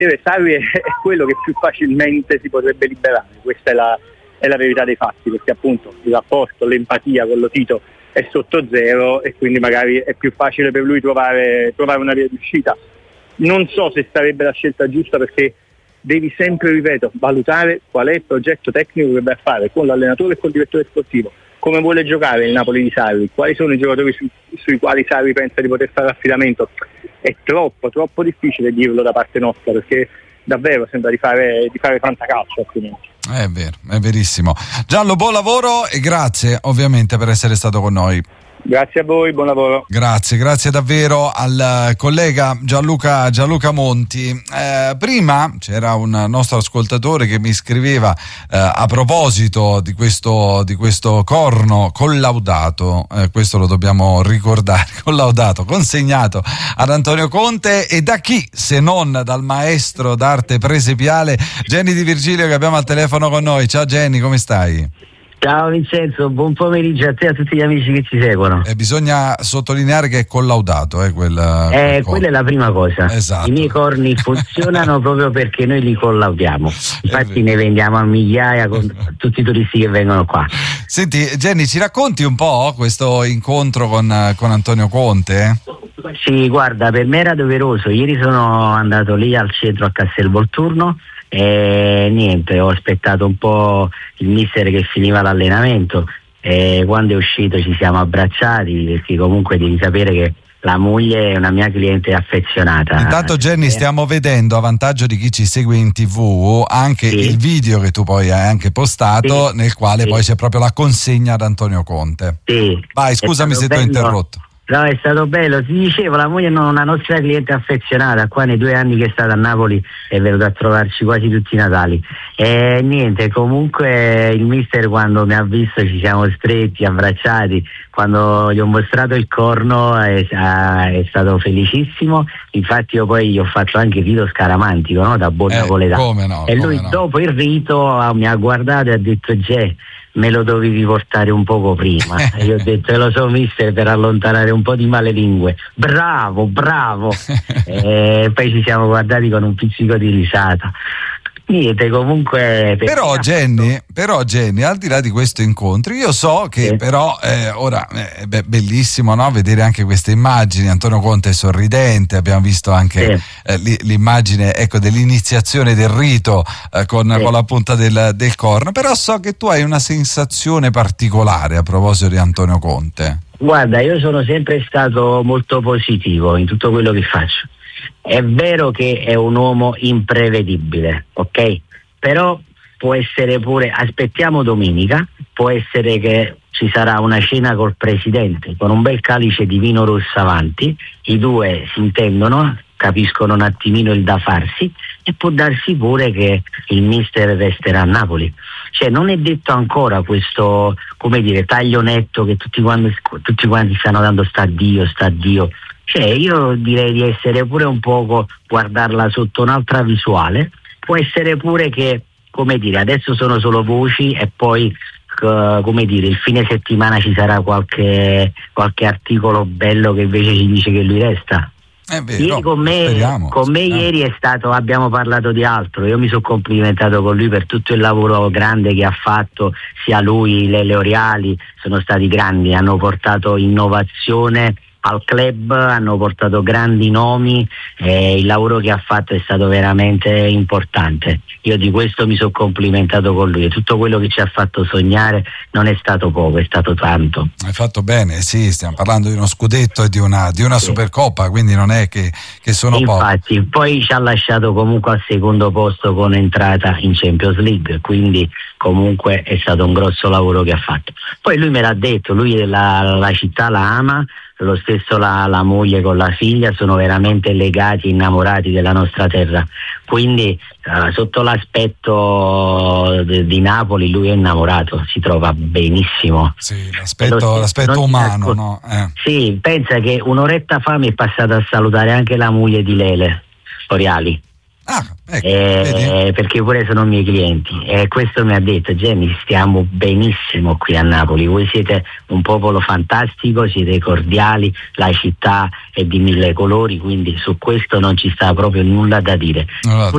Sarri è quello che più facilmente si potrebbe liberare, questa è la verità dei fatti, perché appunto il rapporto, l'empatia con Lotito è sotto zero e quindi magari è più facile per lui trovare una via di uscita. Non so se sarebbe la scelta giusta, perché devi sempre, ripeto, valutare qual è il progetto tecnico che vai a fare con l'allenatore e col direttore sportivo, come vuole giocare il Napoli di Sarri, quali sono i giocatori sui quali Sarri pensa di poter fare affidamento. È troppo difficile dirlo da parte nostra, perché davvero sembra di fare fantacalcio altrimenti. È vero, è verissimo. Gianlo, buon lavoro e grazie ovviamente per essere stato con noi. Grazie a voi, buon lavoro. Grazie davvero al collega Gianluca Monti. Prima c'era un nostro ascoltatore che mi scriveva a proposito di questo corno collaudato, questo lo dobbiamo ricordare, collaudato, consegnato ad Antonio Conte, e da chi se non dal maestro d'arte presepiale Jenny Di Virgilio, che abbiamo al telefono con noi. Ciao Jenny, come stai? Ciao Vincenzo, buon pomeriggio a te e a tutti gli amici che ci seguono. Bisogna sottolineare che è collaudato, quella è la prima cosa. Esatto. I miei corni funzionano proprio perché noi li collaudiamo. Infatti ne vendiamo a migliaia con tutti i turisti che vengono qua. Senti Jenny, ci racconti un po' questo incontro con Antonio Conte? Sì, guarda, per me era doveroso. Ieri sono andato lì al centro a Castelvolturno e niente, ho aspettato un po' il mister che finiva l'allenamento, e quando è uscito ci siamo abbracciati, perché comunque devi sapere che la moglie è una mia cliente affezionata. Intanto Jenny, stiamo vedendo, a vantaggio di chi ci segue in TV, anche il video che tu poi hai anche postato, nel quale poi c'è proprio la consegna ad Antonio Conte. Vai, scusami se ti ho interrotto. No, è stato bello, ti dicevo, la moglie è una nostra cliente affezionata, qua nei 2 anni che è stata a Napoli è venuta a trovarci quasi tutti i Natali, e niente, comunque il mister quando mi ha visto ci siamo stretti, abbracciati, quando gli ho mostrato il corno è stato felicissimo. Infatti io poi gli ho fatto anche il rito scaramantico, no? Da buon napoletano, e lui dopo il rito mi ha guardato e ha detto: me lo dovevi portare un poco prima. E io ho detto: lo so mister, per allontanare un po' di malelingue. Bravo. E poi ci siamo guardati con un pizzico di risata. Niente, comunque. Però Jenny, al di là di questo incontro, io so che però ora è bellissimo, no? Vedere anche queste immagini. Antonio Conte è sorridente, abbiamo visto anche l'immagine, ecco, dell'iniziazione del rito con la punta del corno. Però so che tu hai una sensazione particolare a proposito di Antonio Conte. Guarda, io sono sempre stato molto positivo in tutto quello che faccio. È vero che è un uomo imprevedibile, ok? Però può essere pure, aspettiamo domenica, può essere che ci sarà una cena col presidente con un bel calice di vino rosso avanti, i due si intendono, capiscono un attimino il da farsi, e può darsi pure che il mister resterà a Napoli. Cioè non è detto ancora questo, come dire, taglio netto che tutti quanti stanno dando sta Dio. Cioè io direi di essere pure un poco, guardarla sotto un'altra visuale. Può essere pure che, come dire, adesso sono solo voci e poi come dire, il fine settimana ci sarà qualche articolo bello che invece ci dice che lui resta. È vero, ieri con me ieri è stato, abbiamo parlato di altro. Io mi sono complimentato con lui per tutto il lavoro grande che ha fatto, sia lui, le Oriali sono stati grandi, hanno portato innovazione al club, hanno portato grandi nomi, il lavoro che ha fatto è stato veramente importante. Io di questo mi sono complimentato con lui, e tutto quello che ci ha fatto sognare non è stato poco, è stato tanto. Hai fatto bene, sì, stiamo parlando di uno scudetto e di una Supercoppa, quindi non è che sono pochi. Infatti, poi ci ha lasciato comunque al secondo posto con entrata in Champions League, quindi comunque è stato un grosso lavoro che ha fatto. Poi lui me l'ha detto, lui la città la ama, lo stesso la moglie con la figlia, sono veramente legati, innamorati della nostra terra, quindi sotto l'aspetto di Napoli lui è innamorato, si trova benissimo. Sì, l'aspetto umano, no? Sì, pensa che un'oretta fa mi è passata a salutare anche la moglie di Lele Oriali. perché pure sono miei clienti, e questo mi ha detto: Jenny, stiamo benissimo qui a Napoli, voi siete un popolo fantastico, siete cordiali, la città è di 1000 colori, quindi su questo non ci sta proprio nulla da dire.